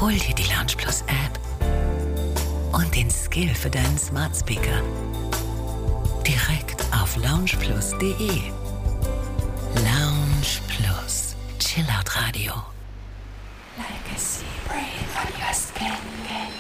Hol dir die Lounge Plus App und den Skill für deinen Smart Speaker direkt auf loungeplus.de. Lounge Plus, Chillout Radio. Like a sea breeze on your skin.